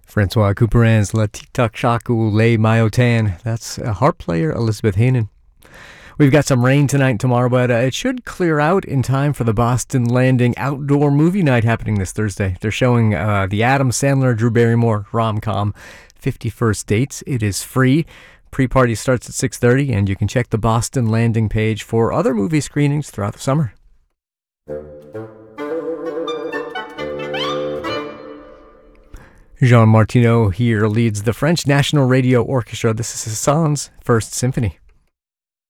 Francois Couperin's La Tic Tac Shaku Le Mayotan. That's harp player Elizabeth Heenan. We've got some rain tonight and tomorrow, but it should clear out in time for the Boston Landing Outdoor Movie Night happening this Thursday. They're showing the Adam Sandler, Drew Barrymore rom-com 51st Dates. It is free. Pre-party starts at 6:30, and you can check the Boston Landing page for other movie screenings throughout the summer. Jean Martineau here leads the French National Radio Orchestra. This is Saint-Saëns' First Symphony.